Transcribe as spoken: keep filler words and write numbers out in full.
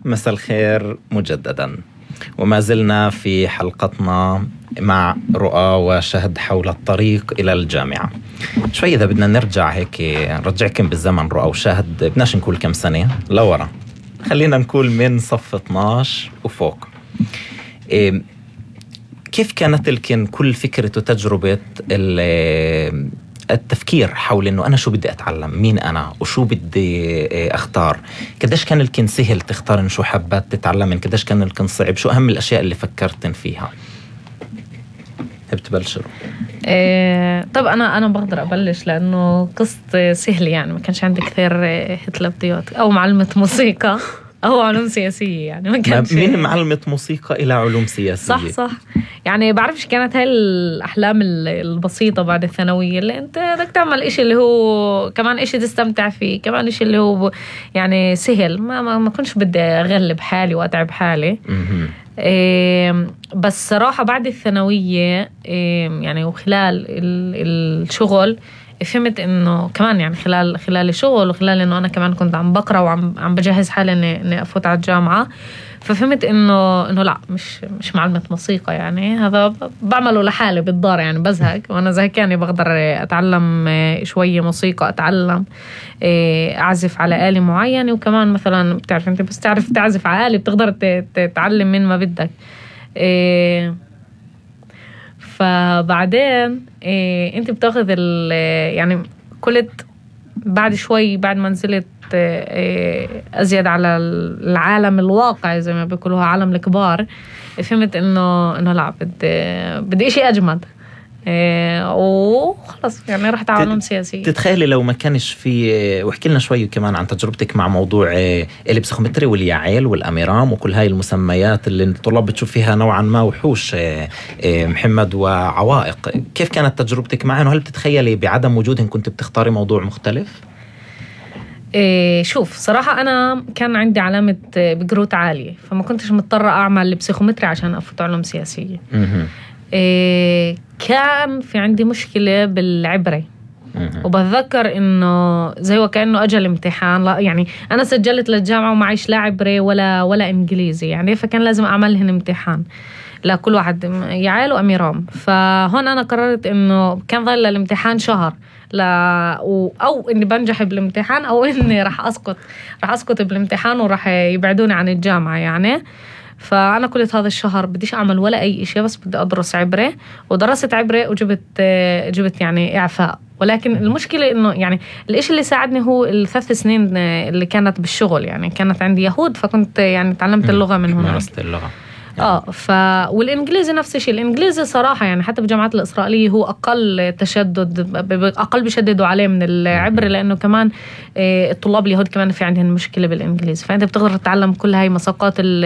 مساء الخير مجددا، وما زلنا في حلقتنا مع رؤى وشهد حول الطريق إلى الجامعة. شوي إذا بدنا نرجع هيك نرجعكم بالزمن رؤى وشهد، بدناش نقول كم سنة لورا، خلينا نقول من صف اثناشر وفوق. إيه كيف كانت لكن كل فكرة وتجربة التفكير حول إنه أنا شو بدي أتعلم، مين أنا وشو بدي أختار؟ قديش كان لكن سهل تختار إن شو حبات تتعلم، قديش كان لكن صعب؟ شو أهم الأشياء اللي فكرتن فيها؟ بتبلشوا؟ إيه طب أنا أنا بقدر أبلش لأنه قصة سهلة، يعني ما كانش عندي كثير هتلبديات أو معلمة موسيقى أو علوم سياسية، يعني ما كانش من معلمة موسيقى إلى علوم سياسية. صح صح يعني بعرفش كانت هاي الأحلام البسيطة بعد الثانوية اللي أنت بدك تعمل إشي اللي هو كمان إشي تستمتع فيه، كمان إشي اللي هو يعني سهل، ما ما, ما كنتش بدي أغلب حالي وأتعب حالي. إيه بس صراحة بعد الثانوية إيه يعني وخلال الشغل فهمت انه كمان يعني خلال خلال الشغل وخلال انه انا كمان كنت عم بقرا وعم عم بجهز حالي اني اني افوت على الجامعه، ففهمت انه انه لا مش مش معلمه موسيقى، يعني هذا بعمله لحالي بالدار، يعني بزهق وانا زهقانه بقدر اتعلم شويه موسيقى، اتعلم اعزف على آلة معينه، وكمان مثلا بتعرف انت بس تعرف تعزف على آلة بتقدر تتعلم من ما بدك. فبعدين إيه انت بتاخذ يعني كلت بعد شوي بعد ما نزلت إيه ازيد على العالم الواقع زي ما بيقولوها عالم الكبار، فهمت انه انه لا بدي بدي شيء اجمد. إيه وخلص يعني رحت على علوم سياسية. تتخيلي لو ما كانش في، واحكي لنا شوي كمان عن تجربتك مع موضوع البسيخومتري والياعيل والأميرام وكل هاي المسميات اللي الطلاب بتشوف فيها نوعا ما وحوش محمد وعوائق، كيف كانت تجربتك معهم؟ وهل بتتخيلي بعدم وجودهم كنت بتختاري موضوع مختلف؟ إيه شوف صراحة أنا كان عندي علامة بجروت عالية، فما كنتش مضطرة أعمل البسيخومتري عشان أفوت علوم سياسية. إيه كان في عندي مشكلة بالعبرة، وبتذكر إنه زي وكأنه أجل امتحان، لا يعني أنا سجلت للجامعة ومعيش لا عبرة ولا ولا إنجليزي، يعني فكان لازم أعملهن امتحان لكل واحد يعيل وأميرام. فهون أنا قررت إنه كان ظل الامتحان شهر لا أو إني بنجح بالامتحان أو إني راح أسقط راح أسقط بالامتحان وراح يبعدوني عن الجامعة يعني. فأنا قلت هذا الشهر بديش أعمل ولا أي إشي، بس بدي أدرس عبرة، ودرست عبرة وجبت جبت يعني إعفاء. ولكن المشكلة إنه يعني الإشي اللي ساعدني هو الثلاث سنين اللي كانت بالشغل، يعني كانت عندي يهود فكنت يعني تعلمت اللغة من هنا. مارست اللغة اه ف والانجليزي نفس الشيء. الانجليزي صراحه يعني حتى بالجامعات الاسرائيليه هو اقل تشدد، اقل بيشددوا عليه من العبري، لانه كمان الطلاب اليهود كمان في عندهم مشكله بالانجليزي، فانت بتقدر تتعلم كل هاي مساقات